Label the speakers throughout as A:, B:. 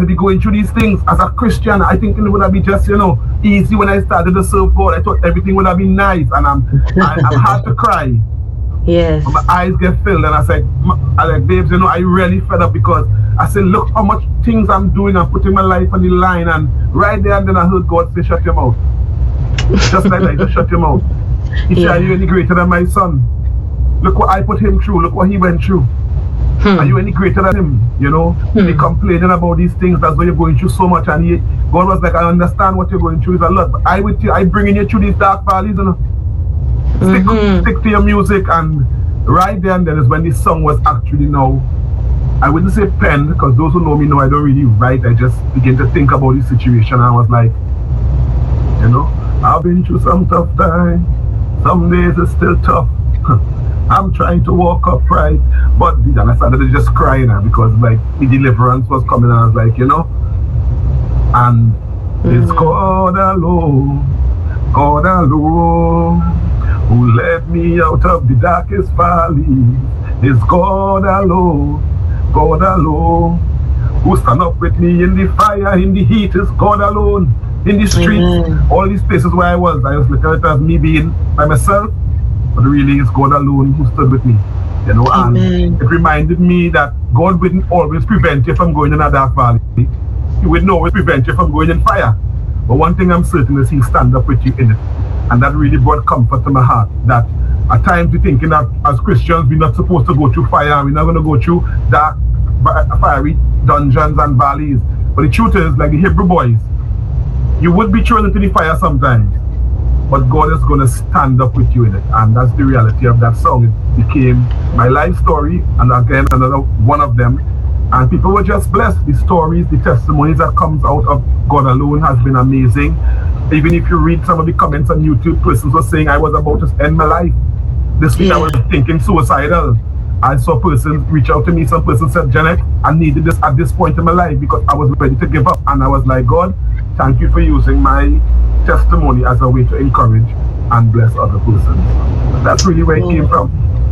A: to be going through these things as a Christian. I think it would have been just, easy when I started to serve God. I thought everything would have been nice, and I'm hard to cry.
B: Yes.
A: But my eyes get filled, and I said, babes, I really fed up, because I said, look how much things I'm doing. I'm putting my life on the line, and right there and then I heard God say, shut your mouth. Just like that, just shut your mouth. He said, are you any greater than my son? Look what I put him through. Look what he went through. Are you any greater than him? They complaining about these things. That's why you're going through so much. And God was like, I understand what you're going through is a lot, but I bringing you through these dark valleys. Stick to your music. And right there and then is when this song was actually I wouldn't say penned, because those who know me know I don't really write. I just begin to think about the situation, and I was like, I've been through some tough times. Some days it's still tough. I'm trying to walk upright, but and I started to just cry now, because like the deliverance was coming, and I was like, and it's God alone, who led me out of the darkest valley. It's God alone, who stand up with me in the fire, in the heat. It's God alone, in the streets, all these places where I was looking at it as me being by myself. But really, it's God alone who stood with me, and it reminded me that God wouldn't always prevent you from going in a dark valley. He wouldn't always prevent you from going in fire. But one thing I'm certain is He'll stand up with you in it. And that really brought comfort to my heart, that at times we're thinking that as Christians, we're not supposed to go through fire, we're not going to go through dark, fiery dungeons and valleys. But the truth is, like the Hebrew boys, you would be thrown into the fire sometimes, but God is going to stand up with you in it. And that's the reality of that song. It became my life story, and again, another one of them. And people were just blessed. The stories, the testimonies that comes out of God alone has been amazing. Even if you read some of the comments on YouTube, persons were saying I was about to end my life. This week I was thinking suicidal. I saw persons reach out to me. Some person said, Janet, I needed this at this point in my life, because I was ready to give up. And I was like, God, thank you for using my testimony as a way to encourage and bless other persons. That's really where it came from.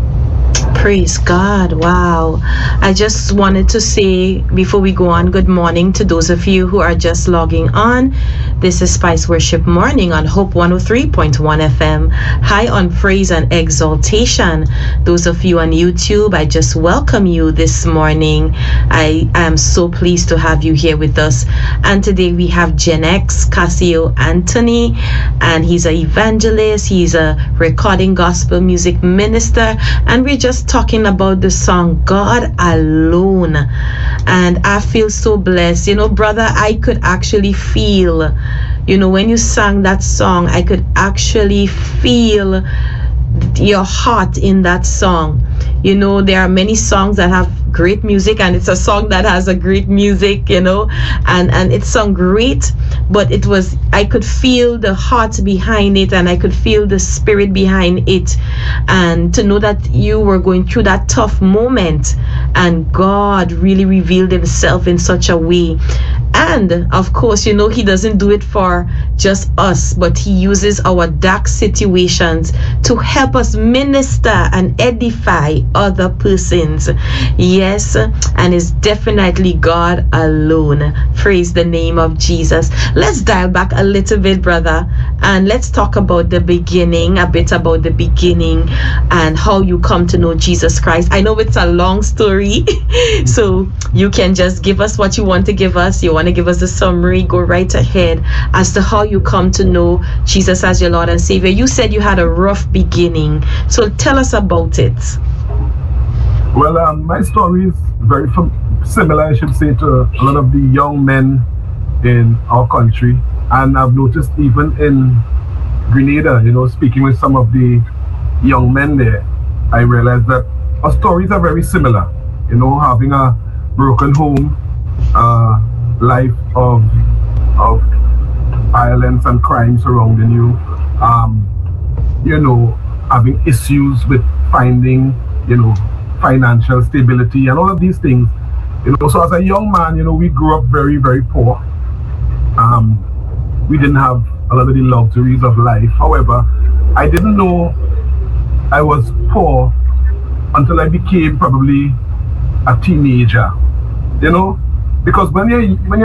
B: Praise God. Wow. I just wanted to say before we go on, good morning to those of you who are just logging on. This is Spice Worship Morning on Hope 103.1 FM. High on praise and exaltation. Those of you on YouTube, I just welcome you this morning. I am so pleased to have you here with us. And today we have Gen X Cassio Anthony, and he's an evangelist. He's a recording gospel music minister, and we're just talking about the song God Alone. And I feel so blessed. Brother, I could actually feel, when you sang that song, I could actually feel your heart in that song. There are many songs that have great music, and it's a song that has a great music, and it sung great, but I could feel the heart behind it, and I could feel the spirit behind it. And to know that you were going through that tough moment, and God really revealed Himself in such a way. And of course, He doesn't do it for just us, but He uses our dark situations to help us minister and edify other persons. Yes, and it's definitely God alone. Praise the name of Jesus. Let's dial back a little bit, brother, and let's talk about the beginning, a bit about the beginning and how you come to know Jesus Christ. I know it's a long story, so you can just give us what you want to give us. You want to give us a summary, go right ahead as to how you come to know Jesus as your Lord and Savior. You said you had a rough beginning, so tell us about it.
A: Well, my story is very similar, I should say, to a lot of the young men in our country. And I've noticed even in Grenada, speaking with some of the young men there, I realized that our stories are very similar. Having a broken home, life of violence and crime surrounding you, having issues with finding, financial stability and all of these things. So as a young man, we grew up very, very poor. We didn't have a lot of the luxuries of life. However, I didn't know I was poor until I became probably a teenager, because when you're